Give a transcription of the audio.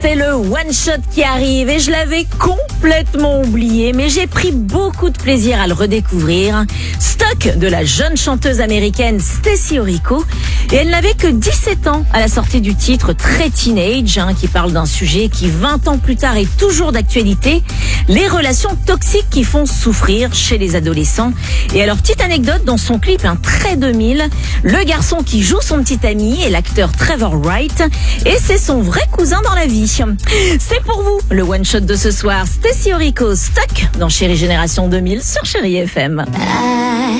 C'est le One Shot qui arrive et je l'avais complètement oublié, mais j'ai pris beaucoup de plaisir à le redécouvrir. Stock de la jeune chanteuse américaine Stacie Orrico, et elle n'avait que 17 ans à la sortie du titre très teenage, qui parle d'un sujet qui 20 ans plus tard est toujours d'actualité, les relations toxiques qui font souffrir chez les adolescents. Et alors, petite anecdote, dans son clip très 2000, le garçon qui joue son petit ami est l'acteur Trevor Wright, et c'est son vrai cousin dans la vie. C'est pour vous le one shot de ce soir. Stacie Orrico, Stock dans Chérie Génération 2000 sur Chérie FM.